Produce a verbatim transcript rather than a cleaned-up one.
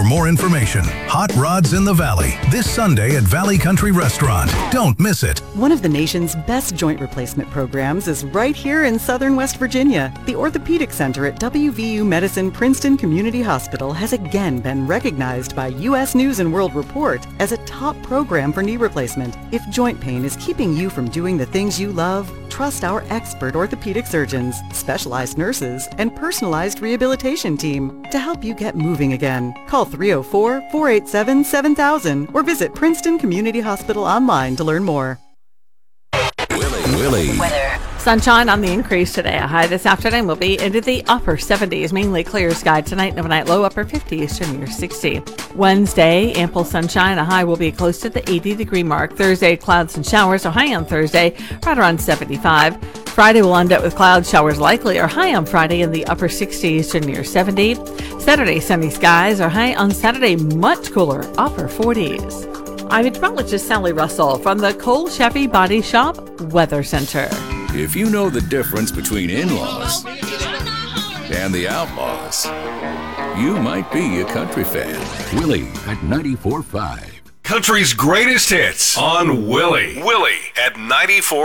more information. Hot Rods in the Valley, this Sunday at Valley Country Restaurant. Don't miss it. One of the nation's best joint replacement programs is right here in Southern West Virginia. The Orthopedic Center at W V U Medicine Princeton Community Hospital has again been recognized by U S News and World Report as a top program for knee replacement. If joint pain is keeping you from doing the things you love, trust our expert orthopedic surgeons, specialized nurses, and personalized rehabilitation team to help you get moving again. Call three oh four, four eight seven, seven thousand or visit Princeton Community Hospital online to learn more. Willie. Willie. Weather. Sunshine on the increase today. A high this afternoon will be into the upper seventies, mainly clear sky tonight. Overnight low upper fifties to near sixty. Wednesday, ample sunshine. A high will be close to the eighty degree mark. Thursday, clouds and showers. A high on Thursday, right around seventy-five. Friday will end up with clouds, showers likely. Or high on Friday in the upper sixties to near seventy. Saturday, sunny skies. Or high on Saturday, much cooler, upper forties. I'm meteorologist Sally Russell from the Cole Chevy Body Shop Weather Center. If you know the difference between in-laws and the outlaws, you might be a country fan. Willie at ninety-four point five. Country's greatest hits on Willie. Willie at ninety-four.